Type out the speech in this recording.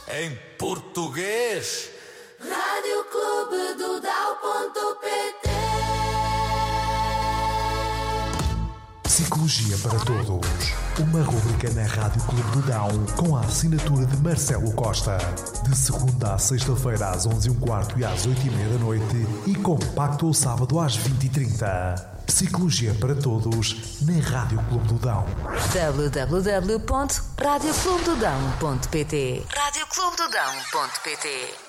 em português. Rádio Clube do Dão.pt. Psicologia para Todos. Uma rubrica na Rádio Clube do Dão com a assinatura de Marcelo Costa. De segunda à sexta-feira às 11h15 e às 8h30 da noite e compacto ao sábado às 20h30. Psicologia para Todos na Rádio Clube do Dão. www.radioclubedodão.pt. radioclubedodão.pt